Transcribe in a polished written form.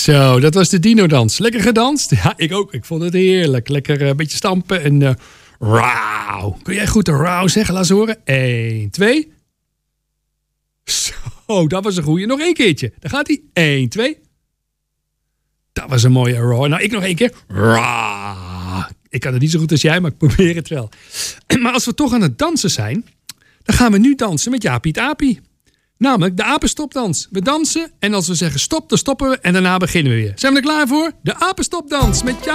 Zo, dat was de Dino-dans. Lekker gedanst? Ja, ik ook. Ik vond het heerlijk. Lekker een beetje stampen en rauw. Kun jij goed de rauw zeggen? Laat eens horen. 1, 2. Zo, dat was een goeie. Nog 1 keertje. Daar gaat hij. 1, 2. Dat was een mooie raw. Nou, ik nog 1 keer. Rauw. Ik kan het niet zo goed als jij, maar ik probeer het wel. Maar als we toch aan het dansen zijn, dan gaan we nu dansen met Jaapie het Apie. Namelijk de apenstopdans. We dansen en als we zeggen stop, dan stoppen we en daarna beginnen we weer. Zijn we er klaar voor? De apenstopdans met Jaapie.